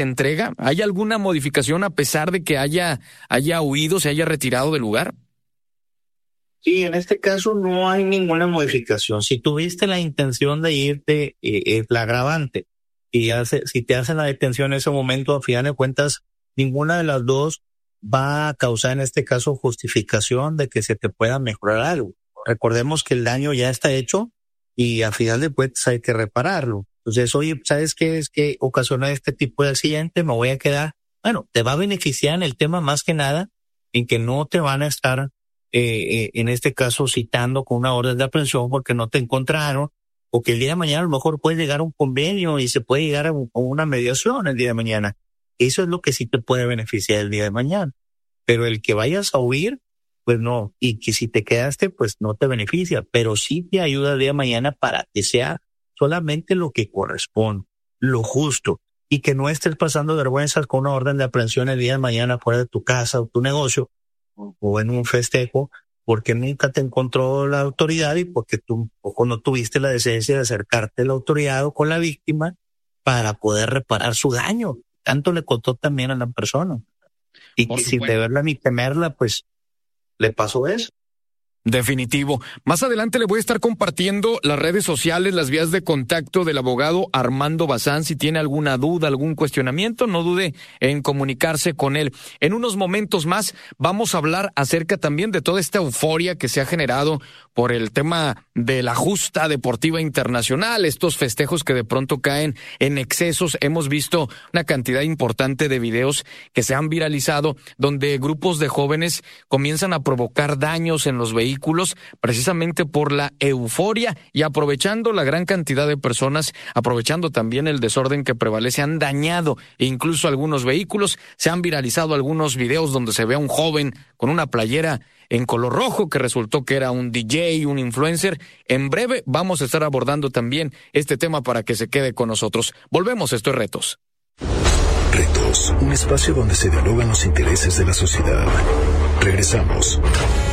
entrega? ¿Hay alguna modificación a pesar de que haya huido, se haya retirado del lugar? Sí, en este caso no hay ninguna modificación. Si tuviste la intención de irte, es la agravante. Y si te hacen la detención en ese momento, a final de cuentas, ninguna de las dos va a causar en este caso justificación de que se te pueda mejorar algo. Recordemos que el daño ya está hecho y a final de cuentas hay que repararlo. Entonces, oye, ¿sabes qué es que ocasiona este tipo de accidente? Me voy a quedar. Bueno, te va a beneficiar en el tema más que nada en que no te van a estar, en este caso, citando con una orden de aprehensión porque no te encontraron, o que el día de mañana a lo mejor puede llegar a un convenio y se puede llegar a una mediación el día de mañana. Eso es lo que sí te puede beneficiar el día de mañana. Pero el que vayas a huir, pues no. Y que si te quedaste, pues no te beneficia. Pero sí te ayuda el día de mañana para que sea solamente lo que corresponde, lo justo. Y que no estés pasando vergüenzas con una orden de aprehensión el día de mañana fuera de tu casa o tu negocio o en un festejo, porque nunca te encontró la autoridad y porque tú ojo, no tuviste la decencia de acercarte a la autoridad o con la víctima para poder reparar su daño. Tanto le costó también a la persona. Y que sin deberla ni temerla, pues le pasó eso. Definitivo. Más adelante le voy a estar compartiendo las redes sociales, las vías de contacto del abogado Armando Bazán. Si tiene alguna duda, algún cuestionamiento, no dude en comunicarse con él. En unos momentos más vamos a hablar acerca también de toda esta euforia que se ha generado por el tema de la justa deportiva internacional, estos festejos que de pronto caen en excesos. Hemos visto una cantidad importante de videos que se han viralizado donde grupos de jóvenes comienzan a provocar daños en los vehículos precisamente por la euforia y aprovechando la gran cantidad de personas, aprovechando también el desorden que prevalece, han dañado incluso algunos vehículos. Se han viralizado algunos videos donde se ve a un joven con una playera en color rojo que resultó que era un DJ, un influencer. En breve vamos a estar abordando también este tema para que se quede con nosotros. Volvemos, esto es Retos. Retos, un espacio donde se dialogan los intereses de la sociedad. Regresamos.